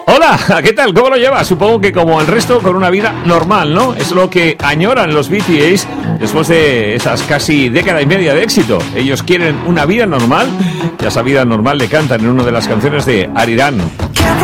Hola, ¿qué tal? ¿Cómo lo llevas? Supongo que como el resto, con una vida normal, ¿no? Es lo que añoran los BTS después de esas casi década y media de éxito. Ellos quieren una vida normal, y a esa vida normal le cantan en una de las canciones de Arirán.